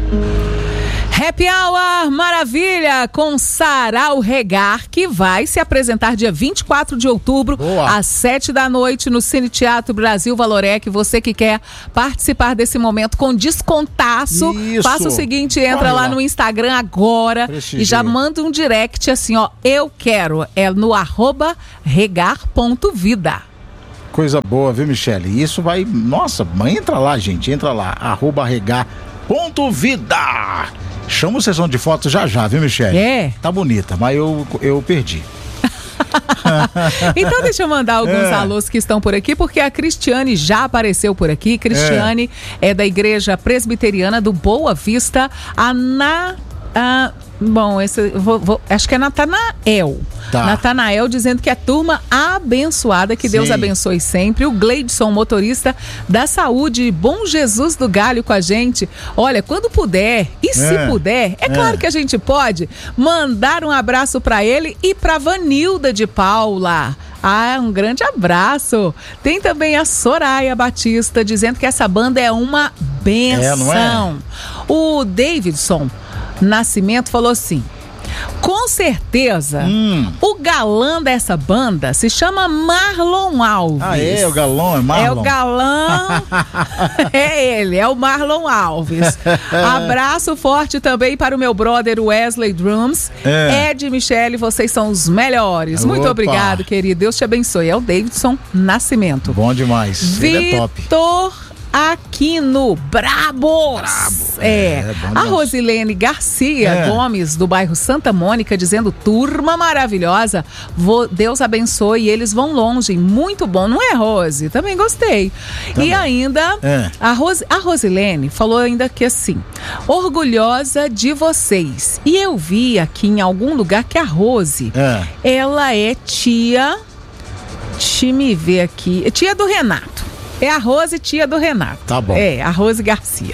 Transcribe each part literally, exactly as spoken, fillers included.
Happy Hour Maravilha com Sarau Regar, que vai se apresentar dia vinte e quatro de outubro, Boa. às sete da noite, no Cine Teatro Brasil Valorec. Você que quer participar desse momento com descontaço, Isso. faça o seguinte, entra Corre lá, lá no Instagram agora Prestigia. e já manda um direct assim, ó, eu quero, é no arroba regar ponto vida. Coisa boa, viu, Michele? Isso vai, nossa, entra lá, gente, entra lá, arroba regar ponto vida. Chama o sessão de fotos já já, viu, Michele? É. Tá bonita, mas eu, eu perdi. Então deixa eu mandar alguns é. alôs que estão por aqui, porque a Cristiane já apareceu por aqui. Cristiane é, é da Igreja Presbiteriana do Boa Vista. A Na... A, bom, esse, vou, vou, acho que é Natanael. Tá. Natanael dizendo que é turma abençoada, que Sim. Deus abençoe sempre. O Gleidson, motorista da Saúde, Bom Jesus do Galho com a gente. Olha, quando puder, e se é. puder, é, é claro que a gente pode mandar um abraço para ele e para Vanilda de Paula. Ah, um grande abraço. Tem também a Soraya Batista dizendo que essa banda é uma benção. É, não é? O Davidson Nascimento falou assim: com certeza, hum. o galã dessa banda se chama Marlon Alves. Ah, é? O galã é Marlon? É o galã, é ele, é o Marlon Alves. Abraço forte também para o meu brother Wesley Drums. É. Ed e Michele, vocês são os melhores. Opa. Muito obrigado, querido. Deus te abençoe. É o Davidson Nascimento. Bom demais. Ele é top. Vitor Aquino, brabos! Brabo, é. é a Rosilene Garcia é. Gomes, do bairro Santa Mônica, dizendo: turma maravilhosa, vou, Deus abençoe, e eles vão longe, muito bom, não é, Rose? Também gostei. Também. E ainda, é. a, Ros, a Rosilene falou ainda que assim, orgulhosa de vocês. E eu vi aqui em algum lugar que a Rose, é. ela é tia, deixa me ver aqui, é tia do Renato. É a Rose, tia do Renato. Tá bom. É, a Rose Garcia.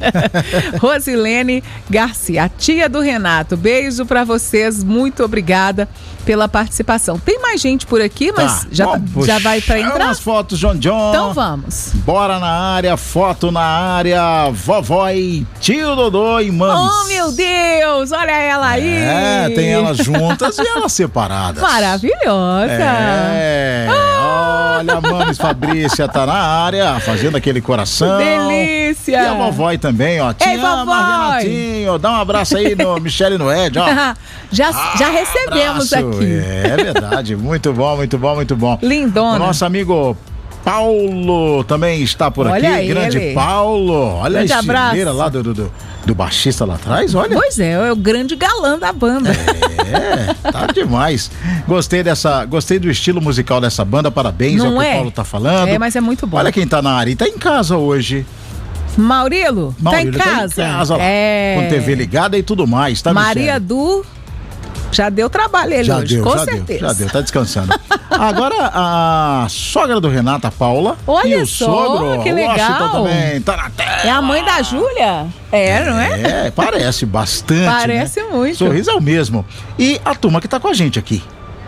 Rosilene Garcia, a tia do Renato. Beijo pra vocês, muito obrigada pela participação. Tem mais gente por aqui, mas tá. já, bom, já vai pra entrar? Umas fotos, John John. Então vamos. Bora na área, foto na área, vovó e tio Dodô e mames. Oh, meu Deus, olha ela aí. É, tem elas juntas e elas separadas. Maravilhosa. É, ah. olha, a mames Fabrícia tá na área, fazendo aquele coração. Delícia. E a vovó também, ó. Te Ei, ama, vovó. Renatinho. Dá um abraço aí no Michele e no Ed, ó. já, ah, já recebemos abraço. aqui. É verdade, muito bom, muito bom, muito bom. Lindona. O nosso amigo Paulo também está por olha aqui, ele. Grande Paulo. Olha grande a estileira lá do, do, do baixista lá atrás, olha. Pois é, é o grande galã da banda. É, tá demais. Gostei dessa, gostei do estilo musical dessa banda, parabéns, não é o que é? o Paulo tá falando. É, mas é muito bom. Olha quem tá na área, e tá em casa hoje. Maurilo, Maurilo tá em casa. Tá em casa lá, é... com T V ligada e tudo mais, tá, Maria Michele? Du já deu trabalho ele já hoje, deu, com já certeza. Deu, já deu, tá descansando. Agora a sogra do Renato, a Paula, olha e o só, sogro, que legal. Washington também, tá na tela. É a mãe da Júlia? É, é, não é? É, parece bastante. Parece, né? Muito. Sorriso é o mesmo. E a turma que tá com a gente aqui.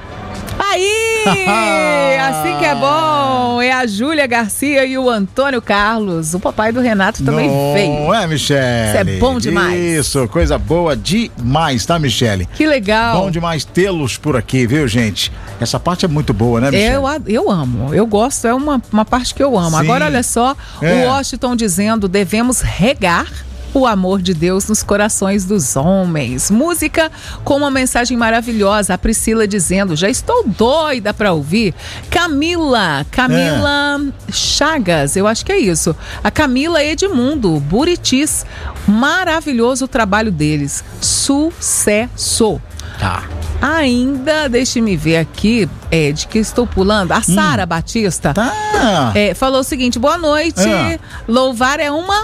Aí, assim que é bom, é a Júlia Garcia e o Antônio Carlos, o papai do Renato também não veio. Não é, Michele? Isso é bom demais. Isso, coisa boa demais, tá, Michele? Que legal. Bom demais tê-los por aqui, viu, gente? Essa parte é muito boa, né, Michele? Eu, eu amo, eu gosto, é uma, uma parte que eu amo. Sim. Agora, olha só, é. o Washington dizendo, devemos regar o amor de Deus nos corações dos homens. Música com uma mensagem maravilhosa. A Priscila dizendo: já estou doida para ouvir. Camila, Camila é. Chagas, eu acho que é isso. A Camila Edmundo, Buritis. Maravilhoso o trabalho deles. Sucesso. Tá. Ainda, deixe-me ver aqui, Ed, que estou pulando. A Sara hum. Batista tá. é, falou o seguinte: boa noite. É. Louvar é uma